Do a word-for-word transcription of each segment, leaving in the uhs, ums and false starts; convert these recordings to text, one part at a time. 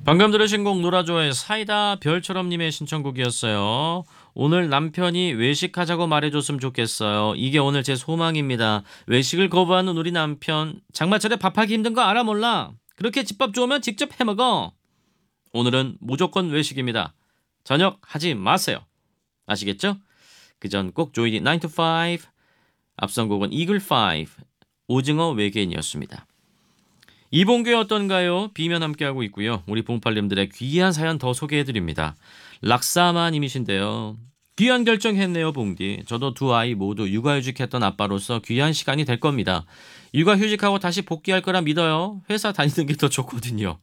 방금 들으신 곡 노라조의 사이다 별처럼님의 신청곡이었어요. 오늘 남편이 외식하자고 말해줬으면 좋겠어요. 이게 오늘 제 소망입니다. 외식을 거부하는 우리 남편. 장마철에 밥하기 힘든 거 알아 몰라? 그렇게 집밥 좋으면 직접 해먹어. 오늘은 무조건 외식입니다. 저녁 하지 마세요. 아시겠죠? 그 전 꼭 조이디 나인 to 파이브, 앞선 곡은 이글 파이브, 오징어 외계인이었습니다. 이봉규의 어떤가요? 비면 함께하고 있고요. 우리 봉팔님들의 귀한 사연 더 소개해드립니다. 락사마님이신데요. 귀한 결정했네요, 봉디. 저도 두 아이 모두 육아휴직했던 아빠로서 귀한 시간이 될 겁니다. 육아휴직하고 다시 복귀할 거라 믿어요. 회사 다니는 게 더 좋거든요.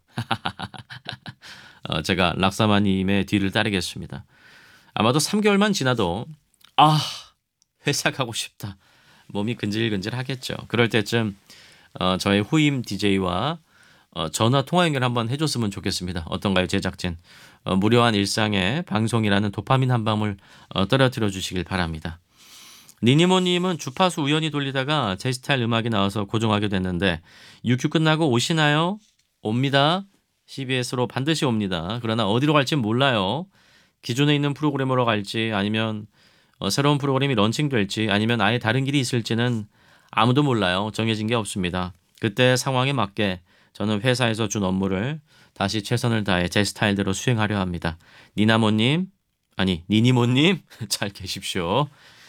어, 제가 락사마님의 뒤를 따르겠습니다. 아마도 삼 개월만 지나도 아, 회사 가고 싶다. 몸이 근질근질 하겠죠. 그럴 때쯤 어, 저의 후임 디제이와 어, 전화 통화 연결 한번 해줬으면 좋겠습니다. 어떤가요, 제작진? 어, 무료한 일상에 방송이라는 도파민 한 방울 어, 떨어뜨려 주시길 바랍니다. 니니모님은 주파수 우연히 돌리다가 제 스타일 음악이 나와서 고정하게 됐는데 유큐 끝나고 오시나요? 옵니다. 씨비에스로 반드시 옵니다. 그러나 어디로 갈지 몰라요. 기존에 있는 프로그램으로 갈지 아니면 어, 새로운 프로그램이 런칭될지 아니면 아예 다른 길이 있을지는 아무도 몰라요. 정해진 게 없습니다. 그때 상황에 맞게 저는 회사에서 준 업무를 다시 최선을 다해 제 스타일대로 수행하려 합니다. 니나모님, 아니 니니모님 잘 계십시오.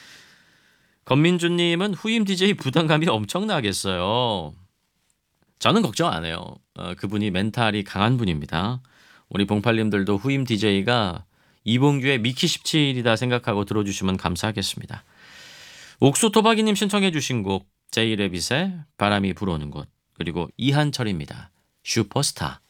건민주님은 후임 디제이 부담감이 엄청나겠어요. 저는 걱정 안 해요. 어, 그분이 멘탈이 강한 분입니다. 우리 봉팔님들도 후임 디제이가 이봉규의 미키 십칠이다 생각하고 들어주시면 감사하겠습니다. 옥수토박이님 신청해 주신 곡 제이레빗의 바람이 불어오는 곳, 그리고 이한철입니다. 슈퍼스타.